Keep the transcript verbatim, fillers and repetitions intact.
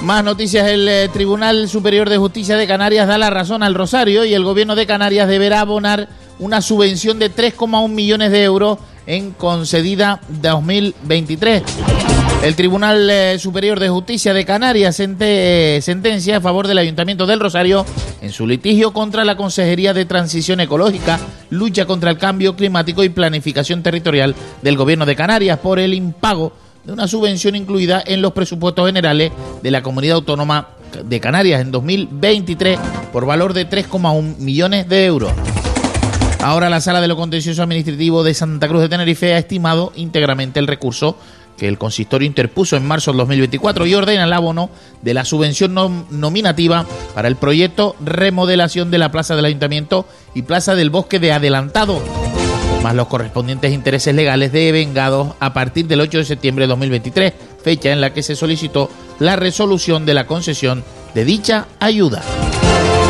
Más noticias. El eh, Tribunal Superior de Justicia de Canarias da la razón al Rosario y el Gobierno de Canarias deberá abonar una subvención de tres coma uno millones de euros en concedida dos mil veintitrés. El Tribunal eh, Superior de Justicia de Canarias sente, eh, sentencia a favor del Ayuntamiento del Rosario en su litigio contra la Consejería de Transición Ecológica, Lucha contra el Cambio Climático y Planificación Territorial del Gobierno de Canarias por el impago de una subvención incluida en los presupuestos generales de la Comunidad Autónoma de Canarias en dos mil veintitrés por valor de tres coma uno millones de euros. Ahora la Sala de lo Contencioso Administrativo de Santa Cruz de Tenerife ha estimado íntegramente el recurso que el consistorio interpuso en marzo del dos mil veinticuatro y ordena el abono de la subvención nom- nominativa para el proyecto remodelación de la Plaza del Ayuntamiento y Plaza del Bosque de Adelantado, más los correspondientes intereses legales devengados a partir del ocho de septiembre de dos mil veintitrés, fecha en la que se solicitó la resolución de la concesión de dicha ayuda.